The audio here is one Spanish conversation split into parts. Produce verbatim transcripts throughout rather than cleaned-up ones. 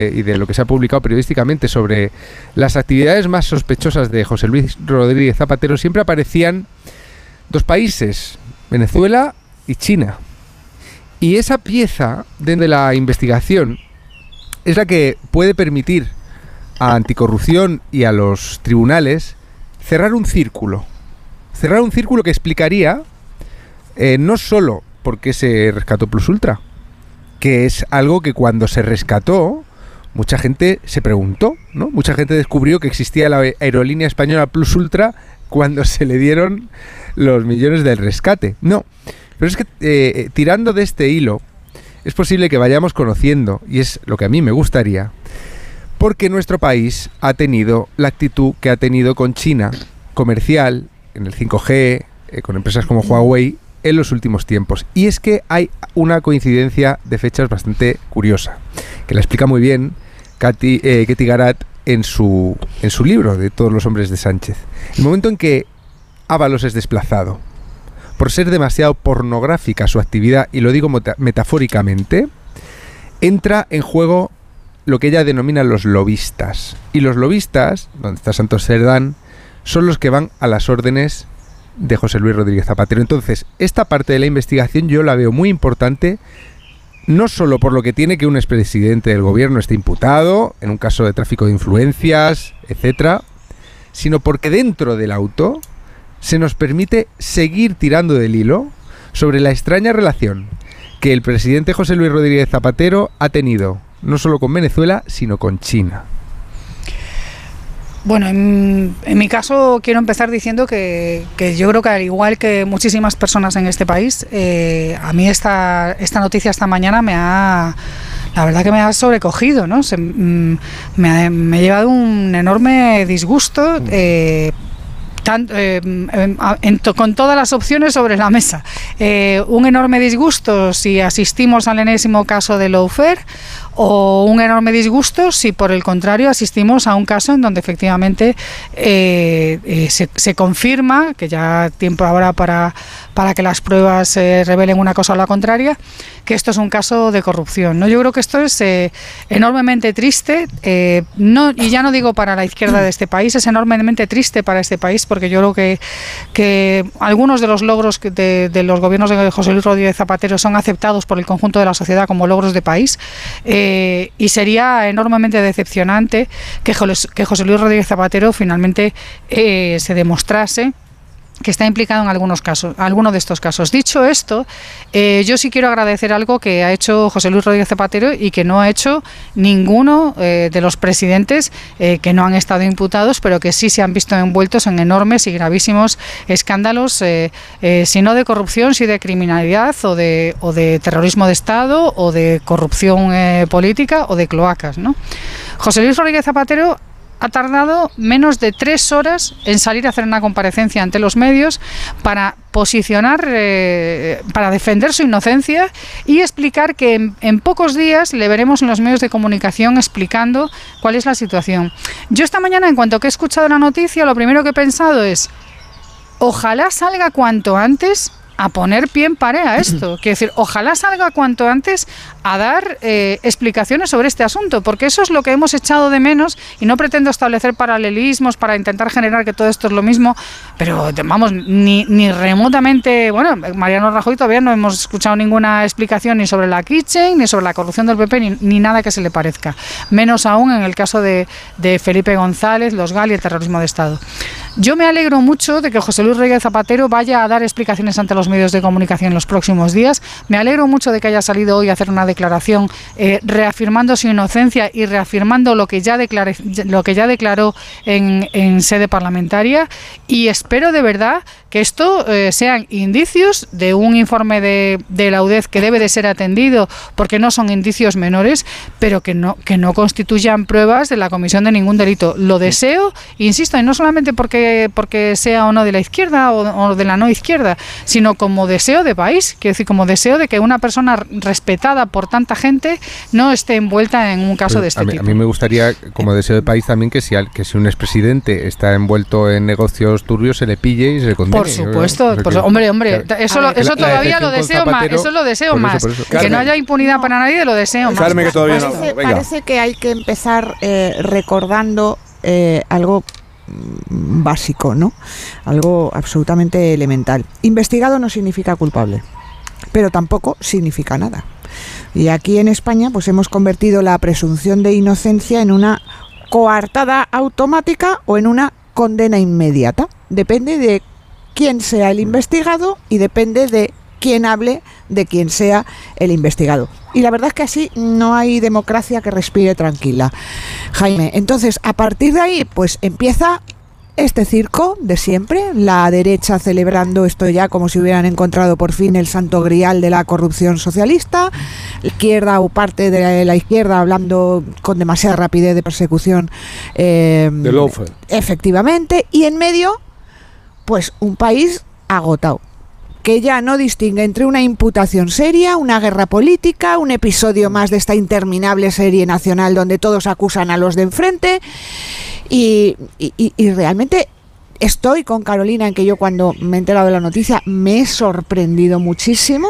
y de lo que se ha publicado periodísticamente sobre las actividades más sospechosas de José Luis Rodríguez Zapatero, siempre aparecían dos países, Venezuela y China. Y esa pieza de la investigación es la que puede permitir a Anticorrupción y a los tribunales cerrar un círculo. Cerrar un círculo que explicaría eh, no solo por qué se rescató Plus Ultra, que es algo que cuando se rescató mucha gente se preguntó, ¿no? Mucha gente descubrió que existía la aerolínea española Plus Ultra cuando se le dieron los millones del rescate. No, pero es que eh, tirando de este hilo es posible que vayamos conociendo, y es lo que a mí me gustaría, porque nuestro país ha tenido la actitud que ha tenido con China, comercial, en el cinco G, eh, con empresas como Huawei, en los últimos tiempos. Y es que hay una coincidencia de fechas bastante curiosa, que la explica muy bien Katy, eh, Ketty Garat en su, en su libro de Todos los hombres de Sánchez. El momento en que Ábalos es desplazado por ser demasiado pornográfica su actividad, y lo digo meta- metafóricamente, entra en juego lo que ella denomina los lobistas. Y los lobistas, donde está Santos Cerdán, son los que van a las órdenes de José Luis Rodríguez Zapatero. Entonces, esta parte de la investigación yo la veo muy importante, no solo por lo que tiene que un expresidente del gobierno esté imputado, en un caso de tráfico de influencias, etcétera, sino porque dentro del auto se nos permite seguir tirando del hilo sobre la extraña relación que el presidente José Luis Rodríguez Zapatero ha tenido, no solo con Venezuela, sino con China. Bueno, en, en mi caso quiero empezar diciendo que, que yo creo que al igual que muchísimas personas en este país, eh, a mí esta, esta noticia esta mañana me ha, la verdad que me ha sobrecogido, ¿no? Se, mm, me, ha, me ha llevado un enorme disgusto, eh, Tan, eh, en, en to, con todas las opciones sobre la mesa. Eh, un enorme disgusto si asistimos al enésimo caso de lawfare, o un enorme disgusto si por el contrario asistimos a un caso en donde efectivamente eh, eh, se, se confirma, que ya tiempo habrá para, para que las pruebas eh, revelen una cosa o la contraria, que esto es un caso de corrupción, ¿no? Yo creo que esto es eh, enormemente triste, eh, no, y ya no digo para la izquierda de este país, es enormemente triste para este país, porque yo creo que, que algunos de los logros de, de los gobiernos de José Luis Rodríguez Zapatero son aceptados por el conjunto de la sociedad como logros de país, eh, y sería enormemente decepcionante que, que José Luis Rodríguez Zapatero finalmente eh, se demostrase que está implicado en algunos casos, alguno de estos casos. Dicho esto, eh, yo sí quiero agradecer algo que ha hecho José Luis Rodríguez Zapatero y que no ha hecho ninguno eh, de los presidentes eh, que no han estado imputados, pero que sí se han visto envueltos en enormes y gravísimos escándalos, eh, eh, si no de corrupción, sí de criminalidad o de, o de terrorismo de Estado o de corrupción eh, política o de cloacas, ¿no? José Luis Rodríguez Zapatero ha tardado menos de tres horas en salir a hacer una comparecencia ante los medios para posicionar, eh, para defender su inocencia y explicar que en, en pocos días le veremos en los medios de comunicación explicando cuál es la situación. Yo esta mañana, en cuanto que he escuchado la noticia, lo primero que he pensado es: ojalá salga cuanto antes a poner pie en pared a esto. Quiero decir, ojalá salga cuanto antes a dar eh, explicaciones sobre este asunto, porque eso es lo que hemos echado de menos, y no pretendo establecer paralelismos para intentar generar que todo esto es lo mismo, pero vamos, ni, ni remotamente, bueno, Mariano Rajoy todavía no hemos escuchado ninguna explicación ni sobre la keychain, ni sobre la corrupción del P P, ni, ni nada que se le parezca, menos aún en el caso de, de Felipe González, los Gal y el terrorismo de Estado. Yo me alegro mucho de que José Luis Rodríguez Zapatero vaya a dar explicaciones ante los medios de comunicación en los próximos días. Me alegro mucho de que haya salido hoy a hacer una declaración eh, reafirmando su inocencia y reafirmando lo que ya, declaré, lo que ya declaró en, en sede parlamentaria, y espero de verdad que esto eh, sean indicios de un informe de, de la U D E Z que debe de ser atendido, porque no son indicios menores, pero que no, que no constituyan pruebas de la comisión de ningún delito. Lo deseo, insisto, y no solamente porque porque, porque sea o no de la izquierda o, o de la no izquierda, sino como deseo de país, quiero decir, como deseo de que una persona respetada por tanta gente no esté envuelta en un caso Pero de este a mí, tipo. A mí me gustaría, como deseo de país también, que si, al, que si un expresidente está envuelto en negocios turbios, se le pille y se le condene. Por supuesto, o sea, por que, su, hombre, hombre, que, eso, lo, eso la, todavía la lo deseo Zapatero, más, eso lo deseo por eso, más, por eso. que Carmen, no haya impunidad no. para nadie, lo deseo más. Carmen, que todavía parece, no. Venga. Parece que hay que empezar eh, recordando eh, algo básico, ¿no? Algo absolutamente elemental. Investigado no significa culpable, pero tampoco significa nada. Y aquí en España, pues hemos convertido la presunción de inocencia en una coartada automática o en una condena inmediata. Depende de quién sea el investigado y depende de quién hable de quién sea el investigado. Y la verdad es que así no hay democracia que respire tranquila, Jaime. Entonces, a partir de ahí, pues empieza este circo de siempre, la derecha celebrando esto ya como si hubieran encontrado por fin el santo grial de la corrupción socialista, la izquierda o parte de la izquierda hablando con demasiada rapidez de persecución eh, de lawfare. Efectivamente, y en medio, pues un país agotado, que ya no distingue entre una imputación seria, una guerra política, un episodio más de esta interminable serie nacional donde todos acusan a los de enfrente. Y, y, y realmente estoy con Carolina en que yo cuando me he enterado de la noticia me he sorprendido muchísimo,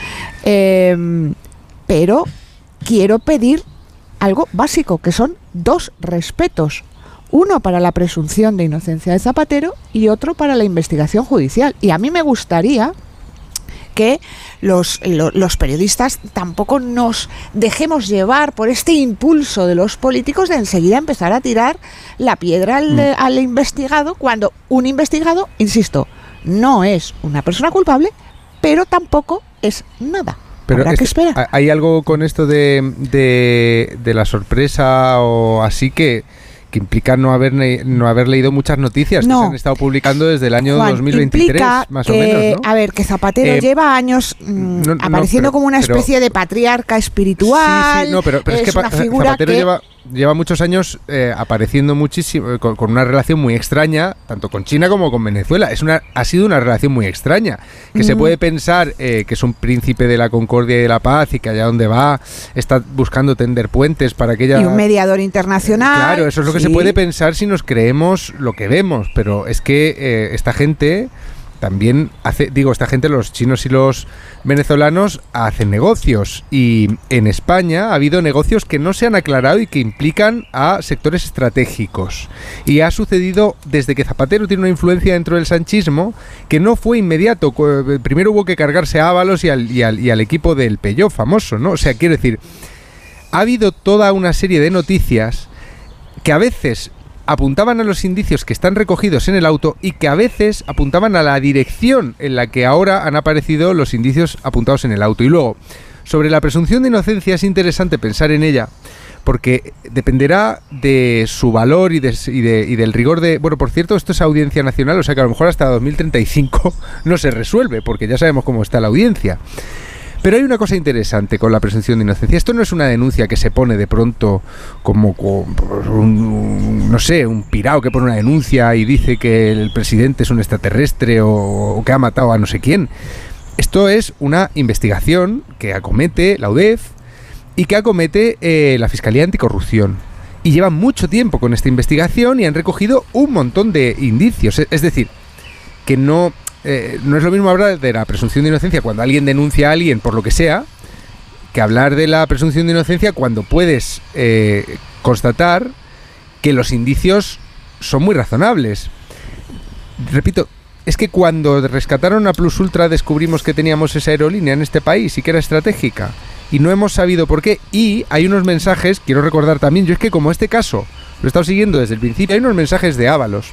eh, pero quiero pedir algo básico, que son dos respetos. Uno para la presunción de inocencia de Zapatero y otro para la investigación judicial. Y a mí me gustaría que los, los, los periodistas tampoco nos dejemos llevar por este impulso de los políticos de enseguida empezar a tirar la piedra al, mm. al investigado, cuando un investigado, insisto, no es una persona culpable, pero tampoco es nada. Pero Habrá es que esperar. ¿Hay algo con esto de, de, de la sorpresa o así que... que implica no haber no haber leído muchas noticias no. que se han estado publicando desde el año Juan, dos mil veintitrés, más que, o menos, ¿no? A ver, que Zapatero eh, lleva años mmm, no, no, apareciendo pero, como una especie pero, de patriarca espiritual. Sí, sí, no, pero, pero es, es que una figura Zapatero que... lleva, lleva muchos años eh, apareciendo muchísimo, con, con una relación muy extraña, tanto con China como con Venezuela. Es una ha sido una relación muy extraña, que mm. se puede pensar eh, que es un príncipe de la concordia y de la paz y que allá donde va está buscando tender puentes para que ella... Y un mediador internacional. Eh, claro, eso es lo que sí. se puede pensar si nos creemos lo que vemos, pero es que eh, esta gente también hace, digo, esta gente, los chinos y los venezolanos hacen negocios, y en España ha habido negocios que no se han aclarado y que implican a sectores estratégicos, y ha sucedido desde que Zapatero tiene una influencia dentro del sanchismo que no fue inmediato. Primero hubo que cargarse a Ábalos y al, y al, y al equipo del Pelló famoso, ¿no? O sea, quiero decir, ha habido toda una serie de noticias que a veces apuntaban a los indicios que están recogidos en el auto y que a veces apuntaban a la dirección en la que ahora han aparecido los indicios apuntados en el auto. Y luego, sobre la presunción de inocencia, es interesante pensar en ella, porque dependerá de su valor y, de, y, de, y del rigor de... Bueno, por cierto, esto es audiencia nacional, o sea que a lo mejor hasta dos mil treinta y cinco no se resuelve, porque ya sabemos cómo está la audiencia. Pero hay una cosa interesante con la presunción de inocencia. Esto no es una denuncia que se pone de pronto como, como un, no sé, un pirao que pone una denuncia y dice que el presidente es un extraterrestre o, o que ha matado a no sé quién. Esto es una investigación que acomete la U D E F y que acomete eh, la Fiscalía Anticorrupción. Y llevan mucho tiempo con esta investigación y han recogido un montón de indicios. Es decir, que no... Eh, no es lo mismo hablar de la presunción de inocencia cuando alguien denuncia a alguien por lo que sea, que hablar de la presunción de inocencia cuando puedes eh, constatar que los indicios son muy razonables. Repito, es que cuando rescataron a Plus Ultra descubrimos que teníamos esa aerolínea en este país y que era estratégica, y no hemos sabido por qué. Y hay unos mensajes, quiero recordar también, yo es que como este caso lo he estado siguiendo desde el principio, hay unos mensajes de Ábalos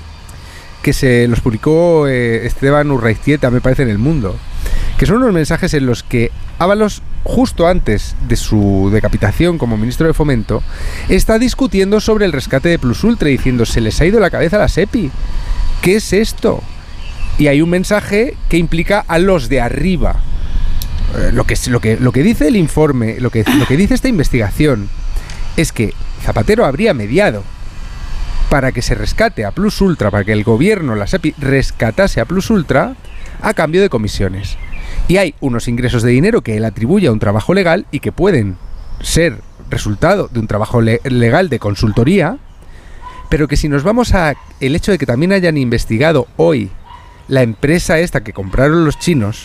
que se los publicó eh, Esteban Urraiztieta, me parece, en El Mundo, que son unos mensajes en los que Ábalos, justo antes de su decapitación como ministro de Fomento, está discutiendo sobre el rescate de Plus Ultra, diciendo, se les ha ido la cabeza a la SEPI, ¿qué es esto? Y hay un mensaje que implica a los de arriba. Eh, lo, que, lo, que, lo que dice el informe, lo que, lo que dice esta investigación, es que Zapatero habría mediado para que se rescate a Plus Ultra, para que el gobierno, la SEPI, rescatase a Plus Ultra a cambio de comisiones. Y hay unos ingresos de dinero que él atribuye a un trabajo legal y que pueden ser resultado de un trabajo le- legal de consultoría, pero que si nos vamos a el hecho de que también hayan investigado hoy la empresa esta que compraron los chinos,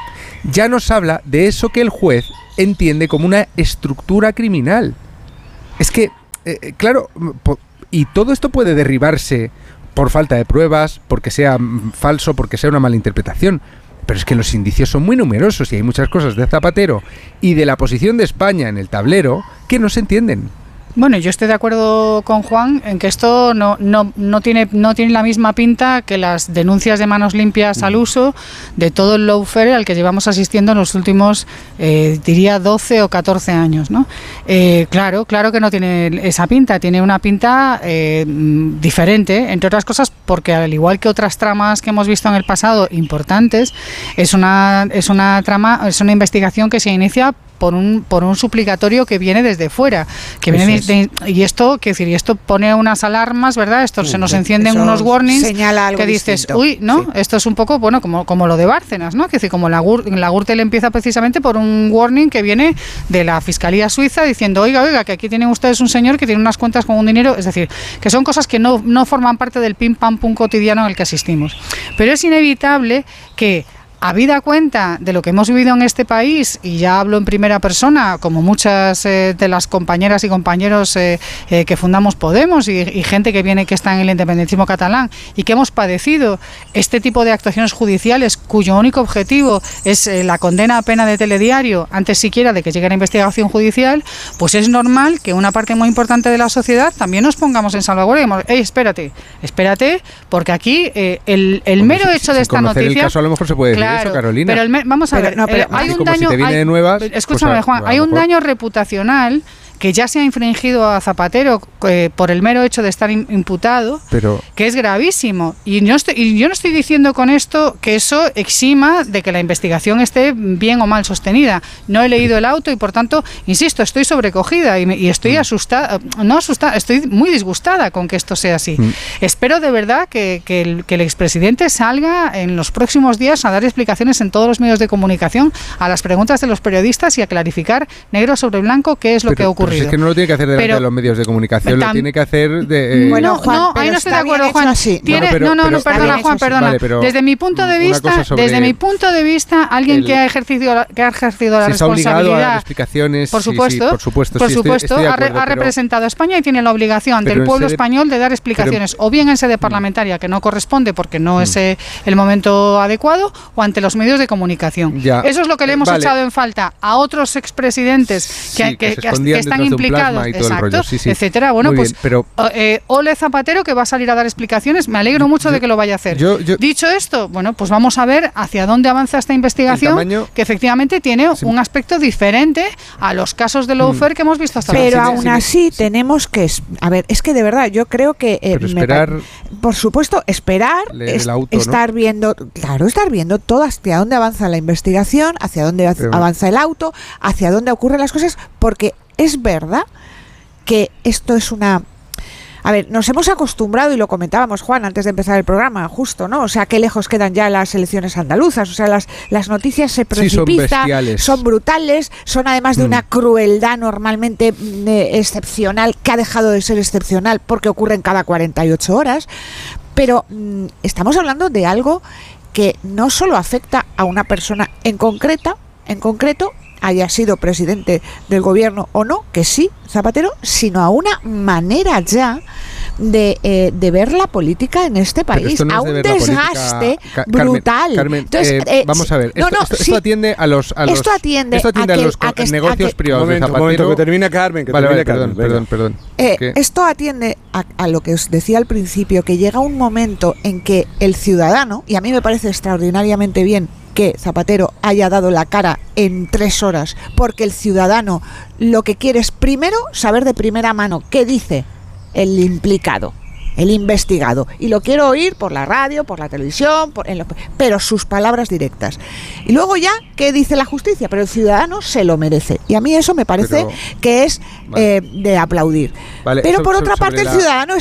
ya nos habla de eso que el juez entiende como una estructura criminal. Es que, eh, claro, po- y todo esto puede derribarse por falta de pruebas, porque sea mm, falso, porque sea una mala interpretación. Pero es que los indicios son muy numerosos y hay muchas cosas de Zapatero y de la posición de España en el tablero que no se entienden. Bueno, yo estoy de acuerdo con Juan en que esto no, no, no, tiene, no tiene la misma pinta que las denuncias de manos limpias al uso de todo el lawfare al que llevamos asistiendo en los últimos, eh, diría, doce o catorce años, ¿no? Eh, claro, claro que no tiene esa pinta, tiene una pinta eh, diferente, entre otras cosas porque al igual que otras tramas que hemos visto en el pasado importantes, es una, es una trama, es una investigación que se inicia por un por un suplicatorio que viene desde fuera, que viene es. de, y esto, que decir, y esto pone unas alarmas, ¿verdad? Esto uh, se nos encienden unos warnings que dices, distinto. uy, ¿no? Sí. Esto es un poco, bueno, como, como lo de Bárcenas, ¿no? Que decir, como la, la Gürtel empieza precisamente por un warning que viene de la Fiscalía Suiza diciendo, oiga, oiga, que aquí tienen ustedes un señor que tiene unas cuentas con un dinero, es decir, que son cosas que no, no forman parte del pim pam pum cotidiano en el que asistimos. Pero es inevitable que, habida cuenta de lo que hemos vivido en este país, y ya hablo en primera persona, como muchas eh, de las compañeras y compañeros eh, eh, que fundamos Podemos y, y gente que viene que está en el independentismo catalán y que hemos padecido este tipo de actuaciones judiciales cuyo único objetivo es eh, la condena a pena de telediario antes siquiera de que llegue la investigación judicial, pues es normal que una parte muy importante de la sociedad también nos pongamos en salvaguardia y digamos, hey, espérate, espérate, porque aquí eh, el, el mero si, hecho de sin esta conocer noticia... El caso a lo mejor se puede decir. Claro, eso, Carolina. Pero el me, vamos a pero, ver, no, pero, eh, hay un como daño, si te viene hay, de nuevas, escúchame, pues, Juan, hay un daño reputacional que ya se ha infringido a Zapatero eh, por el mero hecho de estar in, imputado, pero, que es gravísimo. Y, no estoy, y yo no estoy diciendo con esto que eso exima de que la investigación esté bien o mal sostenida. No he leído el auto y, por tanto, insisto, estoy sobrecogida y, me, y estoy mm. asustada, no asustada, estoy muy disgustada con que esto sea así. Mm. Espero de verdad que, que, el, que el expresidente salga en los próximos días a dar explicaciones en todos los medios de comunicación a las preguntas de los periodistas y a clarificar negro sobre blanco qué es lo pero, que ha ocurrido. Pero es que no lo tiene que hacer delante pero, de los medios de comunicación, lo tiene que hacer de... Eh, bueno, Juan, no, ahí no estoy de acuerdo, Juan. Tiene, bueno, pero, no, no, no, perdona, Juan, perdona. Vale, desde mi punto de vista, desde mi punto de vista, alguien el, que ha ejercido la, que ha ejercido la si responsabilidad, a dar explicaciones, por supuesto, sí, sí, por supuesto, por sí, supuesto, estoy, estoy ha, acuerdo, ha representado a España y tiene la obligación ante el pueblo sede, español de dar explicaciones, pero, o bien en sede parlamentaria, que no corresponde porque no mm. es eh, el momento adecuado, o ante los medios de comunicación. Ya, Eso es lo que le hemos vale. echado en falta a otros expresidentes sí, que, que, que, que, que están implicados, exacto, sí, sí. etcétera. Bueno, pues, bien, pero eh, Ole Zapatero, que va a salir a dar explicaciones, me alegro mucho yo, de que lo vaya a hacer. Yo, yo, Dicho esto, bueno, pues vamos a ver hacia dónde avanza esta investigación, tamaño, que efectivamente tiene sí. un aspecto diferente a los casos de lawfare mm. que hemos visto hasta ahora. Pero sí, aún sí, así sí. tenemos que, a ver, es que de verdad yo creo que eh, esperar, me, por supuesto, esperar, es, auto, estar ¿no? viendo, claro, estar viendo todo hacia dónde avanza la investigación, hacia dónde pero, avanza el auto, hacia dónde ocurren las cosas, porque es verdad que esto es una... A ver, nos hemos acostumbrado, y lo comentábamos, Juan, antes de empezar el programa, justo, ¿no? O sea, qué lejos quedan ya las elecciones andaluzas. O sea, las, las noticias se precipizan, sí, son, son brutales, son además de mm. una crueldad normalmente eh, excepcional, que ha dejado de ser excepcional porque ocurren cada cuarenta y ocho horas. Pero mm, estamos hablando de algo que no solo afecta a una persona en concreta, en concreto, haya sido presidente del gobierno o no, que sí, Zapatero, sino a una manera ya de, eh, de ver la política en este país, no a un desgaste Ca- brutal. Carmen, Carmen Entonces, eh, eh, vamos a ver, no, esto, no, esto, sí, esto atiende a los, a los esto atiende, esto atiende a, que, a los a que, negocios a que, privados momento, de Zapatero. momento, que termine Carmen, que vale, termine vale, Carmen. Perdón, perdón, perdón. Eh, esto atiende a, a lo que os decía al principio, que llega un momento en que el ciudadano, y a mí me parece extraordinariamente bien que Zapatero haya dado la cara en tres horas, porque el ciudadano lo que quiere es primero saber de primera mano qué dice el implicado, el investigado, y lo quiero oír por la radio, por la televisión, por, en lo, pero sus palabras directas. Y luego ya qué dice la justicia, pero el ciudadano se lo merece. Y a mí eso me parece pero, que es vale. eh, de aplaudir. Vale, pero por so, otra so, parte el la... ciudadano está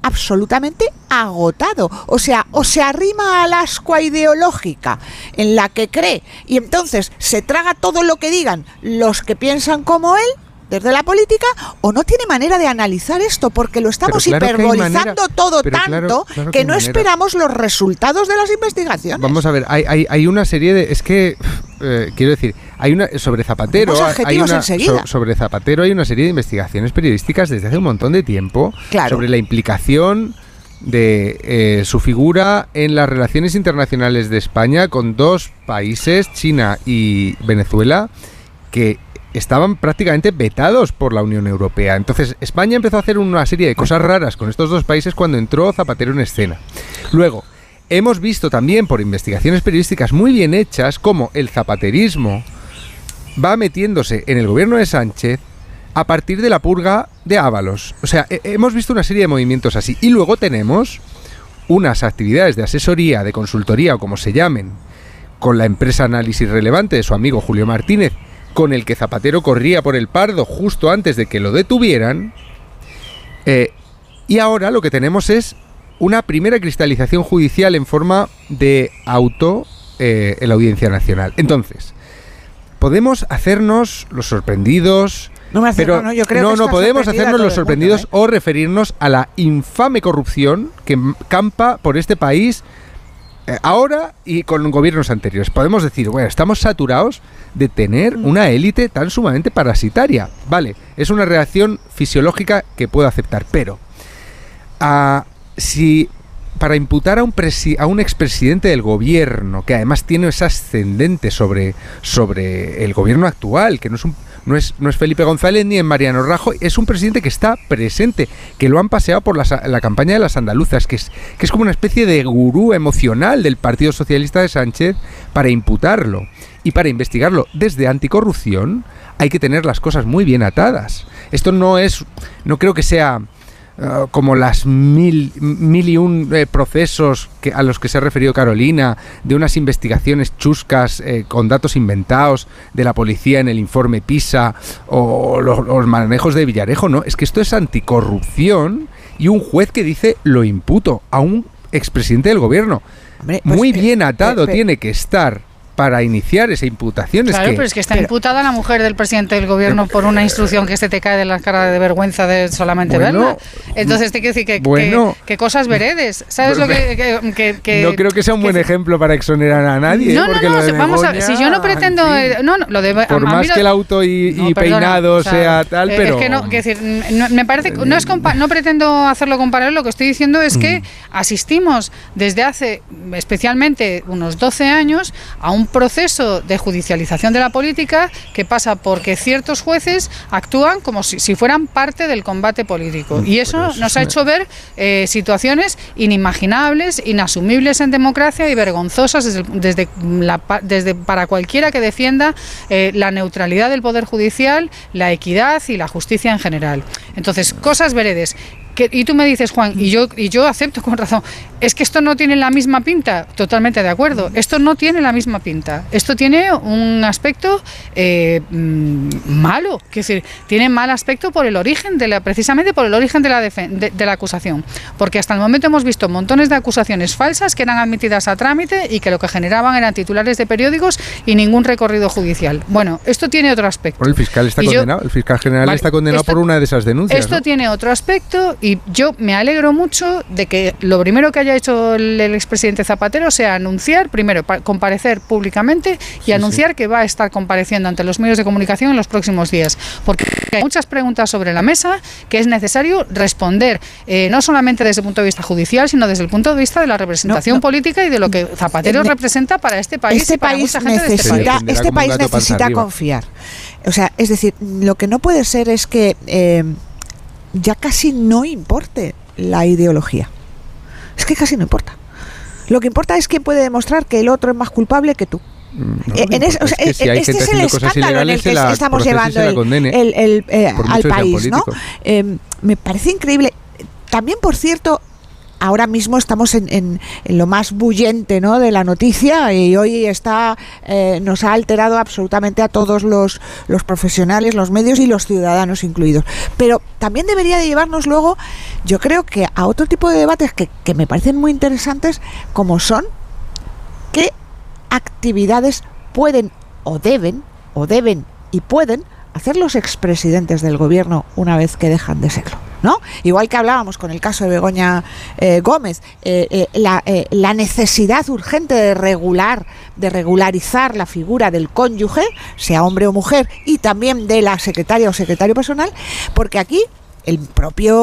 absolutamente agotado. O sea, o se arrima al ascua ideológica en la que cree y entonces se traga todo lo que digan los que piensan como él desde la política, o no tiene manera de analizar esto, porque lo estamos claro hiperbolizando manera, todo tanto claro, claro que, que no manera. esperamos los resultados de las investigaciones. Vamos a ver, hay, hay, hay una serie de... Es que, eh, quiero decir, hay una sobre Zapatero hay una, so, sobre Zapatero hay una serie de investigaciones periodísticas desde hace un montón de tiempo claro. sobre la implicación de eh, su figura en las relaciones internacionales de España con dos países, China y Venezuela, que estaban prácticamente vetados por la Unión Europea. Entonces, España empezó a hacer una serie de cosas raras con estos dos países cuando entró Zapatero en escena. Luego, hemos visto también por investigaciones periodísticas muy bien hechas cómo el zapaterismo va metiéndose en el gobierno de Sánchez a partir de la purga de Ábalos. O sea, he- hemos visto una serie de movimientos así. Y luego tenemos unas actividades de asesoría, de consultoría o como se llamen, con la empresa Análisis Relevante de su amigo Julio Martínez, con el que Zapatero corría por el Pardo justo antes de que lo detuvieran, eh, y ahora lo que tenemos es una primera cristalización judicial en forma de auto eh, en la Audiencia Nacional. Entonces, podemos hacernos los sorprendidos, no me hace, pero no, no, yo creo no, que no podemos hacernos los sorprendidos mundo, ¿eh? o referirnos a la infame corrupción que campa por este país ahora y con gobiernos anteriores. Podemos decir, bueno, estamos saturados de tener una élite tan sumamente parasitaria. Vale, es una reacción fisiológica que puedo aceptar, pero uh, si para imputar a un, presi- a un expresidente del gobierno, que además tiene ese ascendente sobre, sobre el gobierno actual, que no es un No es, no es Felipe González ni es Mariano Rajoy, es un presidente que está presente, que lo han paseado por la, la campaña de las andaluzas, que es, que es como una especie de gurú emocional del Partido Socialista de Sánchez para imputarlo y para investigarlo desde anticorrupción. Hay que tener las cosas muy bien atadas. Esto no es, no creo que sea Uh, como las mil, mil y un eh, procesos que, a los que se ha referido Carolina, de unas investigaciones chuscas eh, con datos inventados de la policía en el informe PISA o los, los manejos de Villarejo. No, es que esto es anticorrupción y un juez que dice lo imputo a un expresidente del gobierno. Hombre, pues, muy bien atado eh, eh, eh, tiene que estar para iniciar esa imputación. Claro, es que, pero es que está pero, imputada la mujer del presidente del gobierno por una instrucción que se te cae de la cara de vergüenza de solamente bueno, verla. Entonces te quiero decir que, bueno, que, que cosas veredes. ¿Sabes lo que, que, que, que no creo que sea un buen que, ejemplo para exonerar a nadie. No, no, porque no, lo de vamos Begoña, a, si yo no pretendo, eh, no, no, lo de por a, más a lo, que el auto y, no, y perdona, peinado o sea, sea tal, eh, pero es que no, quiero decir, no, me parece, no es compa- no pretendo hacerlo comparable. Lo que estoy diciendo es que mm. asistimos desde hace, especialmente unos doce años, a un proceso de judicialización de la política que pasa porque ciertos jueces actúan como si, si fueran parte del combate político. Y eso eso nos ha hecho ver eh, situaciones inimaginables, inasumibles en democracia y vergonzosas desde, desde, la, desde para cualquiera que defienda eh, la neutralidad del Poder Judicial, la equidad y la justicia en general. Entonces, cosas veredes. Que, y tú me dices, Juan, y yo y yo acepto con razón, es que esto no tiene la misma pinta. Totalmente de acuerdo, esto no tiene la misma pinta, esto tiene un aspecto eh, malo, es decir, tiene mal aspecto por el origen de la, precisamente por el origen de la defen- de, de la acusación, porque hasta el momento hemos visto montones de acusaciones falsas que eran admitidas a trámite y que lo que generaban eran titulares de periódicos y ningún recorrido judicial. Bueno, esto tiene otro aspecto. Bueno, el fiscal está y condenado, yo, el fiscal general vale, está condenado esto, por una de esas denuncias. Esto ¿no? tiene otro aspecto. Y yo me alegro mucho de que lo primero que haya hecho el, el expresidente Zapatero sea anunciar, primero, pa- comparecer públicamente y sí, anunciar sí. que va a estar compareciendo ante los medios de comunicación en los próximos días. Porque hay muchas preguntas sobre la mesa que es necesario responder, eh, no solamente desde el punto de vista judicial, sino desde el punto de vista de la representación no, no. política y de lo que Zapatero ne- representa para este país este y para país mucha gente necesita, de este país. Este país necesita confiar. O sea, es decir, lo que no puede ser es que... Eh, ya casi no importe la ideología. Es que casi no importa. Lo que importa es quién puede demostrar que el otro es más culpable que tú. No, en es, o sea, es que si este es el escándalo en el que la estamos llevando el, el, el, eh, al país, ¿no? Eh, me parece increíble. También, por cierto, ahora mismo estamos en, en, en lo más bullente, ¿no?, de la noticia, y hoy está eh, nos ha alterado absolutamente a todos los, los profesionales, los medios y los ciudadanos incluidos. Pero también debería de llevarnos luego, yo creo que a otro tipo de debates que, que me parecen muy interesantes, como son qué actividades pueden o deben, o deben y pueden hacer los expresidentes del gobierno una vez que dejan de serlo, ¿no? Igual que hablábamos con el caso de Begoña eh, Gómez, eh, eh, la, eh, la necesidad urgente de regular, de regularizar la figura del cónyuge, sea hombre o mujer, y también de la secretaria o secretario personal, porque aquí el propio